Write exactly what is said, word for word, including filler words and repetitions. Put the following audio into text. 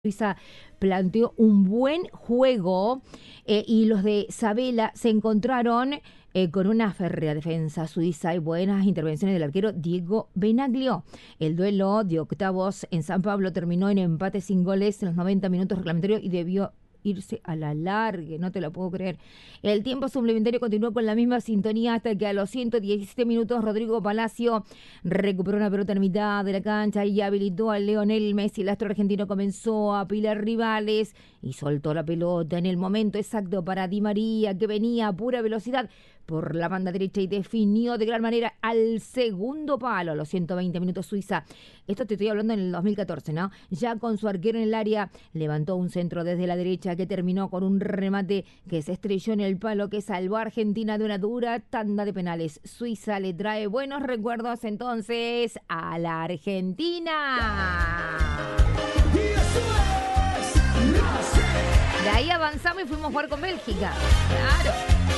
Suiza planteó un buen juego eh, y los de Sabela se encontraron eh, con una férrea defensa suiza y buenas intervenciones del arquero Diego Benaglio. El duelo de octavos en San Pablo terminó en empate sin goles en los noventa minutos reglamentarios y debió irse a la largue, no te lo puedo creer. El tiempo suplementario continuó con la misma sintonía hasta que a los ciento diecisiete minutos Rodrigo Palacio recuperó una pelota en mitad de la cancha y habilitó a Lionel Messi. El astro argentino comenzó a apilar rivales y soltó la pelota en el momento exacto para Di María, que venía a pura velocidad por la banda derecha y definió de gran manera al segundo palo a los ciento veinte minutos Suiza. Esto te estoy hablando en el dos mil catorce, ¿no? Ya con su arquero en el área, levantó un centro desde la derecha que terminó con un remate que se estrelló en el palo que salvó a Argentina de una dura tanda de penales. Suiza le trae buenos recuerdos entonces a la Argentina. De ahí avanzamos y fuimos a jugar con Bélgica. Claro.